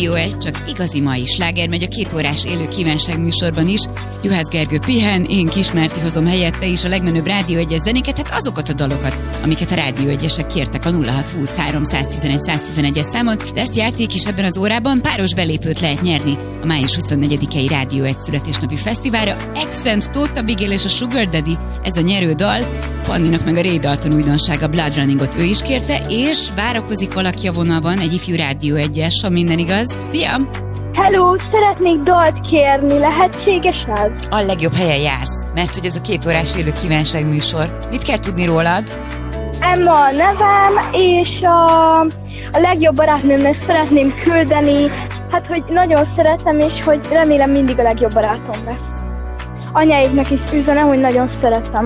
Rádió 1, csak igazi mai sláger megy a 2 órás élő kívánság műsorban is. Juhász Gergő pihen, én Kis Márti hozom helyette is a legmenőbb Rádió 1-es zenéket, hát azokat a dalokat, amiket a Rádió 1-esek kértek a 0620 311 111-es számon, de ezt játék is ebben az órában. Páros belépőt lehet nyerni a május 24-i Rádió 1 születésnapi fesztiválra. Accent, Tóth Bigél és a Sugar Daddy, ez a nyerő dal. Panninak meg a Ray Dalton újdonsága Blood Runningot ő is kérte, és várakozik valaki a vonalban, egy ifjú Rádió 1-es, ha minden igaz. Szia! Hello, szeretnék dalt kérni, lehetséges ez? A legjobb helyen jársz, mert hogy ez a 2 órás élő kívánság műsor. Mit kell tudni rólad? Emma a nevem, és a legjobb barátnőmnek szeretném küldeni, hát hogy nagyon szeretem, és hogy remélem mindig a legjobb barátom lesz. Anyáiknak is üzenem, hogy nagyon szeretem.